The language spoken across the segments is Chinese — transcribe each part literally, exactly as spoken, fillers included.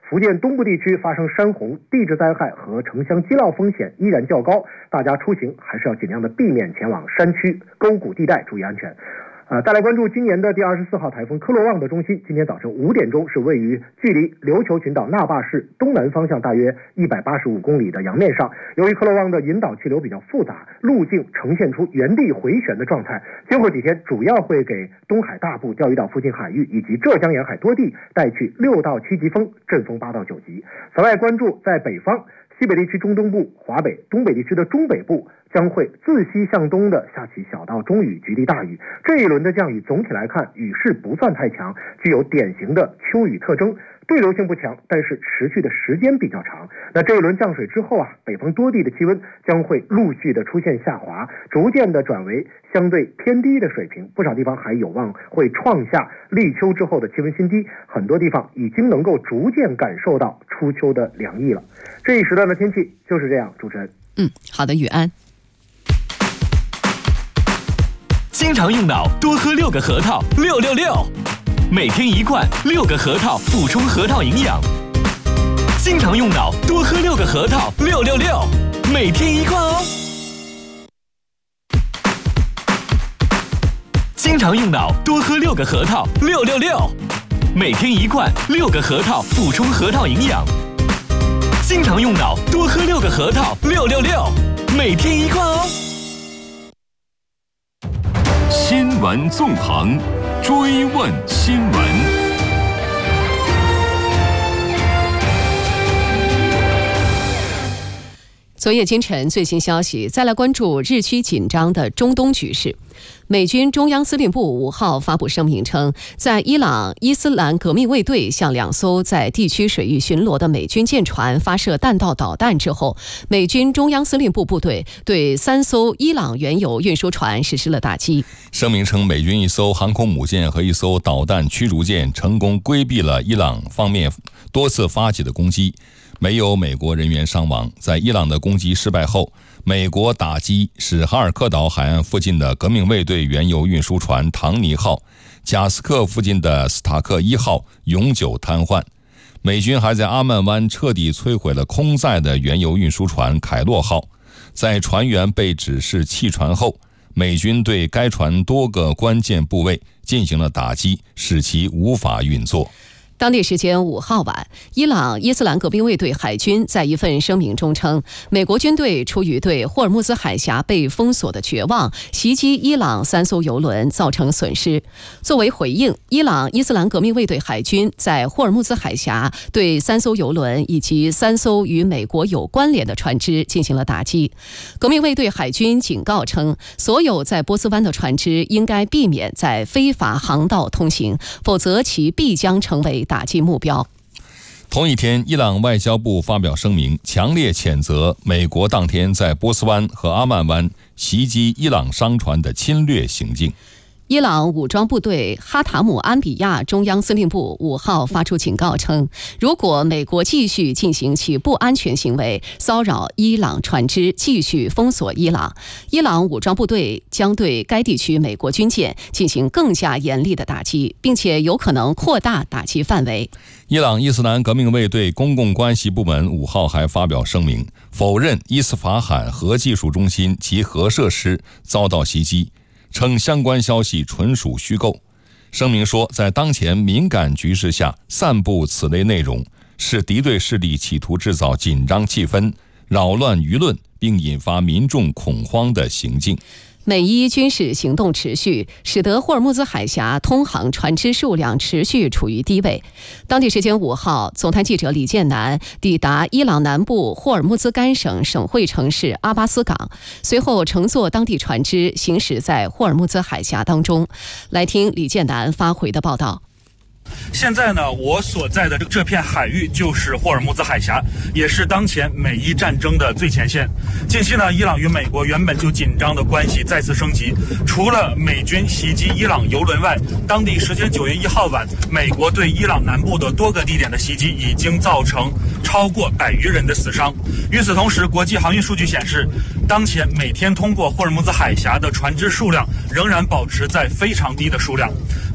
福建东部地区发生山洪、地质灾害和城乡积涝风险依然较高，大家出行还是要尽量的避免前往山区、沟谷地带，注意安全。呃，再来关注今年的第二十四号台风科罗旺的中心，今天早晨五点钟是位于距离琉球群岛那霸市东南方向大约一百八十五公里的洋面上。由于科罗旺的引导气流比较复杂，路径呈现出原地回旋的状态，今后几天主要会给东海大部、钓鱼岛附近海域以及浙江沿海多地带去六到七级风，阵风八到九级。此外，关注在北方。西北地区中东部、华北、东北地区的中北部将会自西向东的下起小到中雨，局地大雨。这一轮的降雨总体来看，雨势不算太强，具有典型的秋雨特征。对流性不强，但是持续的时间比较长。那这一轮降水之后啊，北方多地的气温将会陆续的出现下滑，逐渐的转为相对偏低的水平，不少地方还有望会创下立秋之后的气温新低，很多地方已经能够逐渐感受到初秋的凉意了。这一时段的天气就是这样，主持人。 嗯，好的，宇安。 经常用脑，多喝六个核桃，六六六。每天一罐，六个核桃，补充核桃营养。经常用脑，多喝六个核桃，六六六。每天一罐哦。经常用脑，多喝六个核桃，六六六。每天一罐，六个核桃，补充核桃营养。经常用脑，多喝六个核桃，六六六。每天一罐哦。 新闻纵横，追问新闻。 昨夜今晨最新消息，再来关注日趋紧张的中东局势。美军中央司令部五号发布声明称，在伊朗伊斯兰革命卫队向两艘在地区水域巡逻的美军舰船发射弹道导弹之后，美军中央司令部部队对三艘伊朗原油运输船实施了打击。 声明称，美军一艘航空母舰和一艘导弹驱逐舰成功规避了伊朗方面多次发起的攻击，没有美国人员伤亡。在伊朗的攻击失败后，美国打击使哈尔克岛海岸附近的革命卫队原油运输船唐尼号、贾斯克附近的斯塔克一号永久瘫痪。美军还在阿曼湾彻底摧毁了空载的原油运输船凯洛号。在船员被指示弃船后，美军对该船多个关键部位进行了打击，使其无法运作。 当地时间五号晚，伊朗伊斯兰革命卫队海军在一份声明中称，美国军队出于对霍尔木兹海峡被封锁的绝望，袭击伊朗三艘油轮，造成损失。作为回应，伊朗伊斯兰革命卫队海军在霍尔木兹海峡对三艘油轮以及三艘与美国有关联的船只进行了打击。革命卫队海军警告称，所有在波斯湾的船只应该避免在非法航道通行，否则其必将成为打击目标。 同一天，伊朗外交部发表声明，强烈谴责美国当天在波斯湾和阿曼湾袭击伊朗商船的侵略行径。 伊朗武装部队哈塔姆安比亚中央司令部五号发出警告称，如果美国继续进行其不安全行为，骚扰伊朗船只，继续封锁伊朗，伊朗武装部队将对该地区美国军舰进行更加严厉的打击，并且有可能扩大打击范围。 伊朗伊斯兰革命卫队公共关系部门五号还发表声明，否认伊斯法罕核技术中心及核设施遭到袭击，称相关消息纯属虚构。声明说，在当前敏感局势下散布此类内容，是敌对势力企图制造紧张气氛，扰乱舆论，并引发民众恐慌的行径。 美伊军事行动持续，使得霍尔木兹海峡通航船只数量持续处于低位。当地时间五号，总台记者李建南抵达伊朗南部霍尔木兹干省省会城市阿巴斯港，随后乘坐当地船只行驶在霍尔木兹海峡当中。来听李建南发回的报道。 现在呢，我所在的这片海域就是霍尔木兹海峡，也是当前美伊战争的最前线。近期呢，伊朗与美国原本就紧张的关系再次升级。除了美军袭击伊朗油轮外，当地时间九月一号晚，美国对伊朗南部的多个地点的袭击已经造成超过百余人的死伤。与此同时，国际航运数据显示，当前每天通过霍尔木兹海峡的船只数量仍然保持在非常低的数量。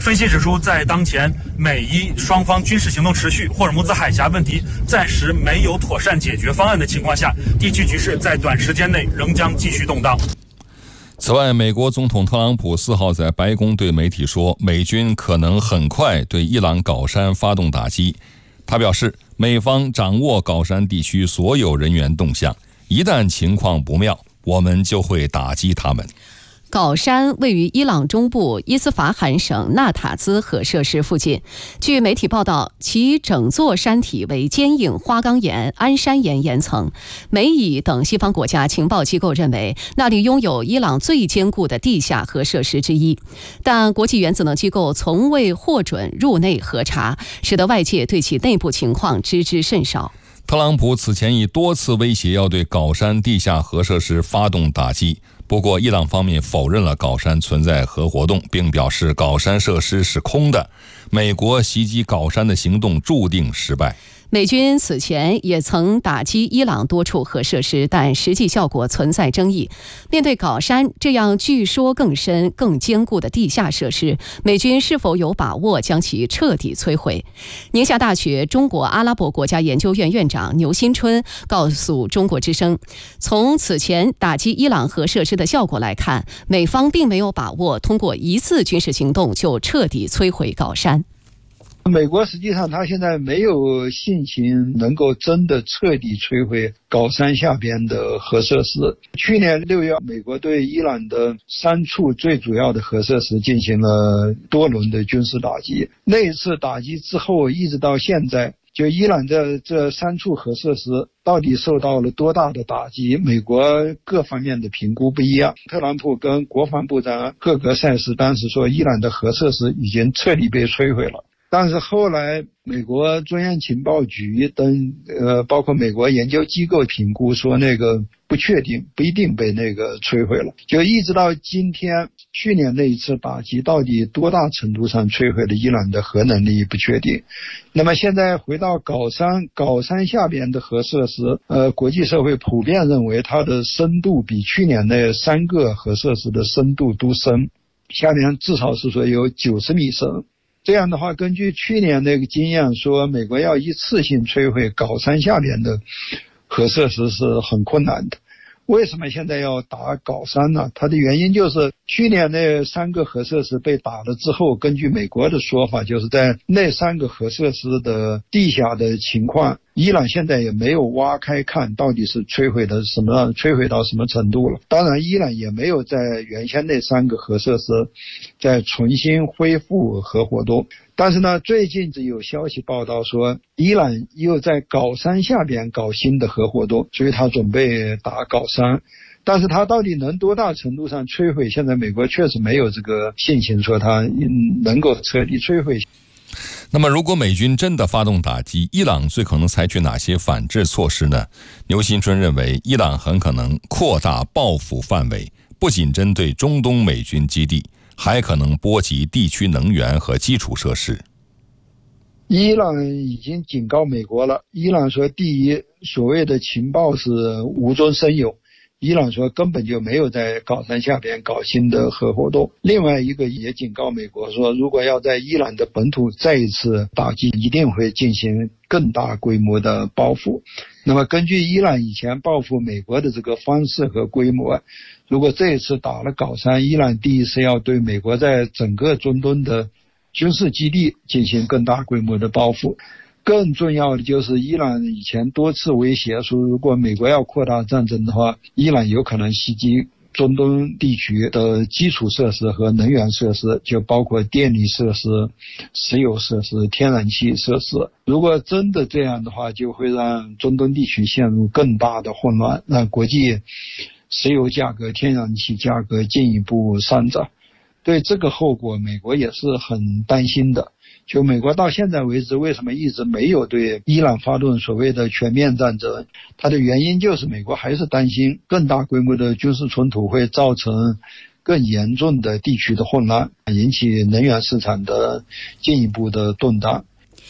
分析指出，在当前美伊双方军事行动持续、霍尔木兹海峡问题暂时没有妥善解决方案的情况下，地区局势在短时间内仍将继续动荡。 此外，美国总统特朗普四号在白宫对媒体说，美军可能很快对伊朗搞山发动打击。他表示，美方掌握搞山地区所有人员动向，一旦情况不妙，我们就会打击他们。 搞山位于伊朗中部伊斯法罕省纳塔兹核设施附近。据媒体报道，其整座山体为坚硬花岗岩、安山岩岩层。美以等西方国家情报机构认为，那里拥有伊朗最坚固的地下核设施之一。但国际原子能机构从未获准入内核查，使得外界对其内部情况知之甚少。 特朗普此前已多次威胁要对搞山地下核设施发动打击，不过伊朗方面否认了搞山存在核活动，并表示搞山设施是空的，美国袭击搞山的行动注定失败。 美军此前也曾打击伊朗多处核设施，但实际效果存在争议。面对搞山这样据说更深、更坚固的地下设施，美军是否有把握将其彻底摧毁？宁夏大学中国阿拉伯国家研究院院长牛新春告诉中国之声，从此前打击伊朗核设施的效果来看，美方并没有把握通过一次军事行动就彻底摧毁搞山。 美国实际上他现在没有信心能够真的彻底摧毁搞山下边的核设施。去年六月，美国对伊朗的三处最主要的核设施进行了多轮的军事打击。那一次打击之后，一直到现在，就伊朗的这三处核设施到底受到了多大的打击，美国各方面的评估不一样。特朗普跟国防部长赫格塞斯当时说，伊朗的核设施已经彻底被摧毁了。但是后来美国中央情报局等呃，包括美国研究机构评估说那个不确定，不一定被那个摧毁了。就一直到今天，去年那一次打击到底多大程度上摧毁了伊朗的核能力不确定。那么现在回到搞山，搞山下边的核设施，呃，国际社会普遍认为它的深度比去年那三个核设施的深度都深，下面至少是说有九十米深。这样的话，根据去年那个经验说，美国要一次性摧毁搞山下边的核设施是很困难的。为什么现在要打搞山呢？它的原因就是去年那三个核设施被打了之后，根据美国的说法，就是在那三个核设施的地下的情况，伊朗现在也没有挖开看到底是摧毁的什么，摧毁到什么程度了。当然，伊朗也没有在原先那三个核设施再重新恢复核活动。但是呢，最近只有消息报道说，伊朗又在搞山下边搞新的核活动，所以他准备打搞山。但是他到底能多大程度上摧毁，现在美国确实没有这个信心说他能够彻底摧毁。 那么如果美军真的发动打击，伊朗最可能采取哪些反制措施呢？牛新春认为，伊朗很可能扩大报复范围，不仅针对中东美军基地，还可能波及地区能源和基础设施。 伊朗已经警告美国了，伊朗说，第一，所谓的情报是无中生有，伊朗说根本就没有在搞山下边搞新的核活动。另外一个也警告美国说，如果要在伊朗的本土再一次打击，一定会进行更大规模的报复。那么根据伊朗以前报复美国的这个方式和规模，如果这一次打了搞山，伊朗第一是要对美国在整个中东的军事基地进行更大规模的报复。更重要的就是伊朗以前多次威胁说，如果美国要扩大战争的话，伊朗有可能袭击中东地区的基础设施和能源设施，就包括电力设施、石油设施、天然气设施。如果真的这样的话，就会让中东地区陷入更大的混乱，让国际石油价格、天然气价格进一步上涨。对这个后果，美国也是很担心的。就美国到现在为止，为什么一直没有对伊朗发动所谓的全面战争？它的原因就是美国还是担心更大规模的军事冲突会造成更严重的地区的混乱，引起能源市场的进一步的动荡。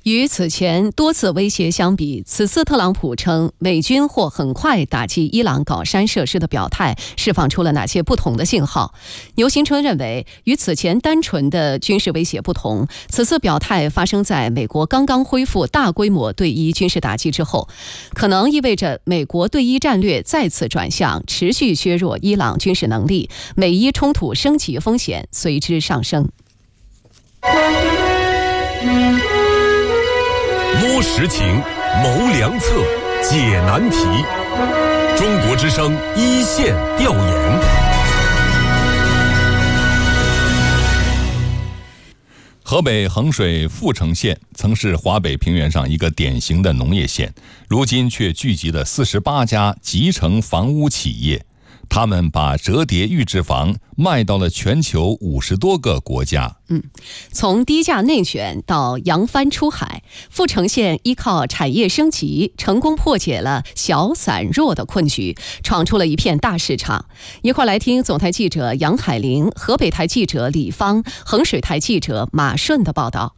与此前多次威胁相比，此次特朗普称美军或很快打击伊朗镐山设施的表态，释放出了哪些不同的信号？牛新春认为，与此前单纯的军事威胁不同，此次表态发生在美国刚刚恢复大规模对伊军事打击之后，可能意味着美国对伊战略再次转向，持续削弱伊朗军事能力，美伊冲突升级风险随之上升。 摸实情，谋良策，解难题。中国之声一线调研。 河北衡水阜城县曾是华北平原上一个典型的农业县，如今却聚集了四十八家集成房屋企业。他们把折叠预制房卖到了全球五十多个国家。 嗯，从低价内选到扬帆出海，阜城县依靠产业升级，成功破解了小散弱的困局，闯出了一片大市场。一块来听总台记者杨海玲、河北台记者李芳、衡水台记者马顺的报道。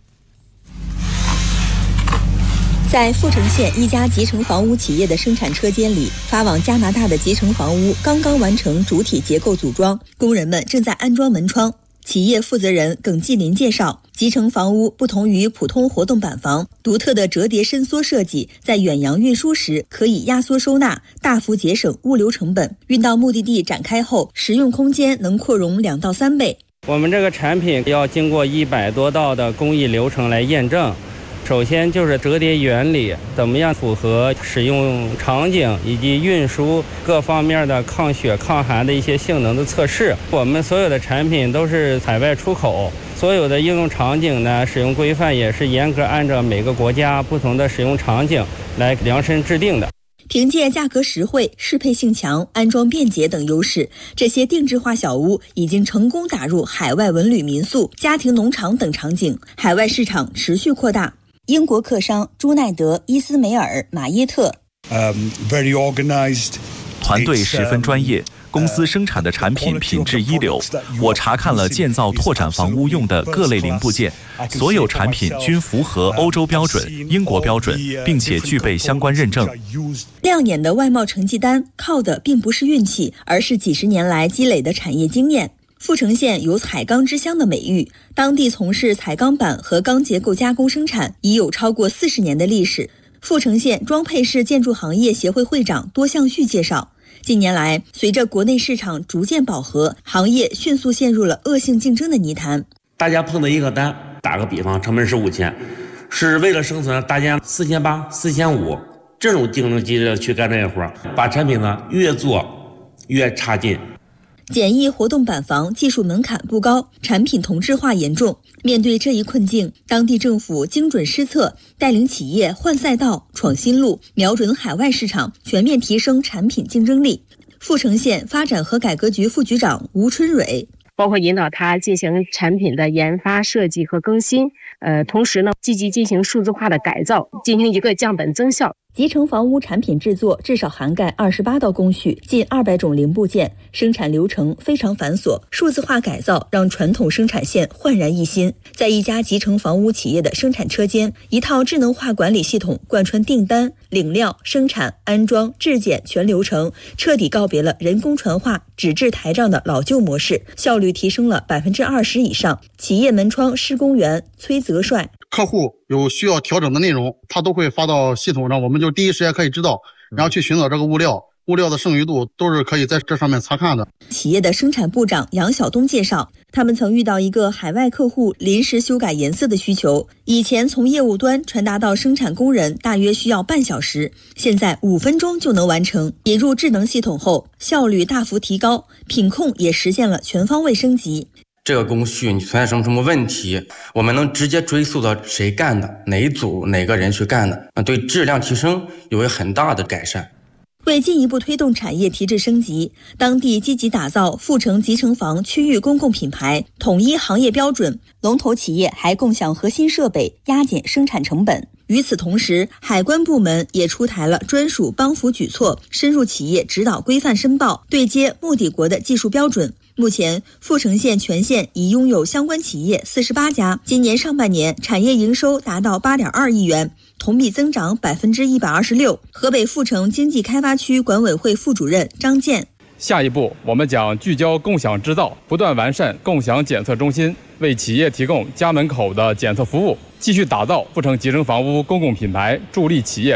在阜城县一家集成房屋企业的生产车间里，发往加拿大的集成房屋刚刚完成主体结构组装，工人们正在安装门窗。企业负责人耿继林介绍，集成房屋不同于普通活动板房，独特的折叠伸缩设计，在远洋运输时可以压缩收纳，大幅节省物流成本。运到目的地展开后，实用空间能扩容两到三倍。 我们这个产品要经过一百多道的工艺流程来验证。首先就是折叠原理怎么样符合使用场景以及运输各方面的抗雪抗寒的一些性能的测试。我们所有的产品都是海外出口，所有的应用场景呢，使用规范也是严格按照每个国家不同的使用场景来量身制定的。 凭借价格实惠、适配性强、安装便捷等优势，这些定制化小屋已经成功打入海外文旅民宿、家庭农场等场景，海外市场持续扩大。英国客商朱奈德、伊斯梅尔、马耶特。 Um, very organized. 团队十分专业，公司生产的产品品质一流。我查看了建造拓展房屋用的各类零部件，所有产品均符合欧洲标准、英国标准，并且具备相关认证。 亮眼的外贸成绩单靠的并不是运气，而是几十年来积累的产业经验。阜城县有彩钢之乡的美誉，当地从事彩钢板和钢结构加工生产已有超过四十年的历史。阜城县装配式建筑行业协会会长多向旭介绍，近年来随着国内市场逐渐饱和，行业迅速陷入了恶性竞争的泥潭。 大家碰到一个单，打个比方，成本是五千，是为了生存，大家四千八、四千五，这种竞争激烈去干这些活，把产品呢越做越差劲。 简易活动板房技术门槛不高，产品同质化严重。面对这一困境，当地政府精准施策，带领企业换赛道、闯新路，瞄准海外市场，全面提升产品竞争力。阜城县发展和改革局副局长吴春蕊。 包括引导他进行产品的研发、设计和更新，呃，同时呢，积极进行数字化的改造，进行一个降本增效。 集成房屋产品制作至少涵盖二十八道工序，近二百种零部件，生产流程非常繁琐。数字化改造让传统生产线焕然一新。在一家集成房屋企业的生产车间，一套智能化管理系统贯穿订单、领料、生产、安装、质检全流程，彻底告别了人工传话、纸质台账的老旧模式，效率提升了百分之二十以上。企业门窗施工员崔泽帅。 客户有需要调整的内容，他都会发到系统上，我们就第一时间可以知道，然后去寻找这个物料，物料的剩余度都是可以在这上面查看的。 企业的生产部长杨晓东介绍，他们曾遇到一个海外客户临时修改颜色的需求，以前从业务端传达到生产工人大约需要半小时，现在五分钟就能完成。引入智能系统后，效率大幅提高，品控也实现了全方位升级。 这个工序你存在什么什么问题，我们能直接追溯到谁干的，哪一组哪个人去干的，对质量提升有一很大的改善。 为进一步推动产业提质升级，当地积极打造阜城集成房区域公共品牌，统一行业标准，龙头企业还共享核心设备，压减生产成本。与此同时，海关部门也出台了专属帮扶举措，深入企业指导规范申报，对接目的国的技术标准。 目前，阜成县全县已拥有相关企业四十八家，今年上半年产业营收达到八点二亿元，同比增长百分之一百二十六。河北阜成经济开发区管委会副主任张健。 下一步，我们将聚焦共享制造，不断完善共享检测中心，为企业提供家门口的检测服务，继续打造阜成集成房屋公共品牌，助力企业